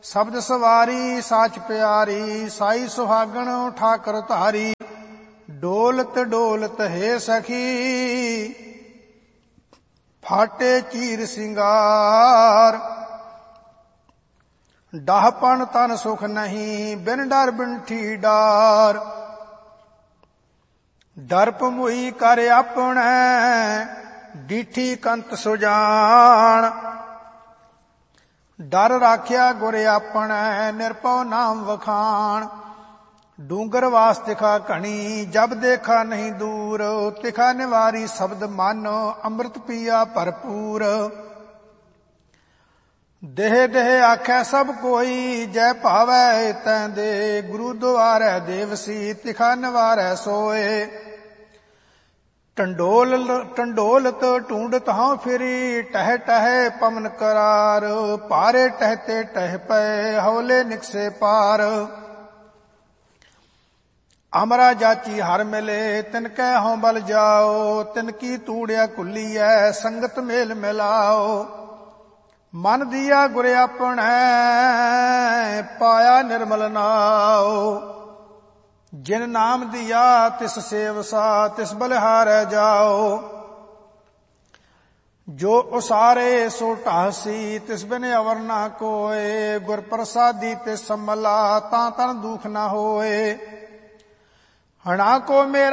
ਸ਼ਬਦ ਸਵਾਰੀ ਸਾਚ ਪਿਆਰੀ, ਸਾਈ ਸੁਹਾਗਣ ਠਾਕਰ ਧਾਰੀ। ਡੋਲਤ ਡੋਲਤ ਹੈ ਸਖੀ, ਫਾਟੇ ਚੀਰ ਸਿੰਗਾਰ। ਡਾਹਪਣ ਤਨ ਸੁਖ ਨਹੀਂ, ਬਿਨ ਡਰ ਬਿੰਠੀ ਡਾਰ। ਦਰਪ ਮੁਈ ਕਰ ਆਪਣੈ, ਡੀਠੀ ਕੰਤ ਸੁਜਾਨ। ਡਰ ਰਾਖਿਆ ਗੁਰ ਆਪਣੈ, ਨਿਰਭਉ ਨਾਮ ਵਖਾਣ। ਡੂੰਗਰ ਵਾਸ ਤਿਖਾ ਘਣੀ, ਜਬ ਦੇਖਾ ਨਹੀਂ ਦੂਰ। ਤਿਖਾ ਨਿਵਾਰੀ ਸ਼ਬਦ ਮਨ, ਅੰਮ੍ਰਿਤ ਪੀਆ ਭਰਪੂਰ। ਦੇਹ ਦੇਹ ਆਖੈ ਸਭ ਕੋਈ, ਜੈ ਭਾਵੈ ਤੈਂ ਦੇ। ਗੁਰੂ ਦੁਆਰੈ ਦੇਵਸੀ, ਤਿਖਾ ਨਿਵਾਰੈ ਸੋਏ। ਟੰਡੋਲਤ ਢੂੰਡਤ ਹਾਂ ਫਿਰੀ, ਟਹਿ ਟਹਿ ਪਵਨ ਕਰਾਰ। ਪਾਰੇ ਟਹਿਤੇ ਟਹਿ ਪਏ, ਹੌਲੇ ਨਿਕਸੇ ਪਾਰ। ਅਮਰਾ ਜਾਚੀ ਹਰ ਮਿਲੇ, ਤਿਨ ਕੈ ਹਉ ਬਲ ਜਾਓ। ਤਿਨ ਕੀ ਤੂੜਿਆ ਕੁਲੀਐ, ਸੰਗਤ ਮੇਲ ਮਿਲਾਓ। ਮਨ ਦੀਆ ਗੁਰ ਆਪਣੈ, ਪਾਇਆ ਨਿਰਮਲ ਨਾਉ। ਜਿਨ ਨਾਮ ਦੀਆ ਤਿਸ ਸੇਵਸਾ, ਤਿਸ ਬਲਿਹਾਰੈ ਜਾਓ। ਜੋ ਉਸਾਰੇ ਸੋ ਢਾਸੀ, ਤਿਸ ਬਿਨ ਅਵਰ ਨਾ ਕੋਏ। ਗੁਰ ਪ੍ਰਸਾਦੀ ਤਿਸ ਸੰਮਲਾ, ਤਾਂ ਤਨ ਦੁਖ ਨਾ ਹੋਏ। ਹਣਾ ਕੋ ਮੇਰਾ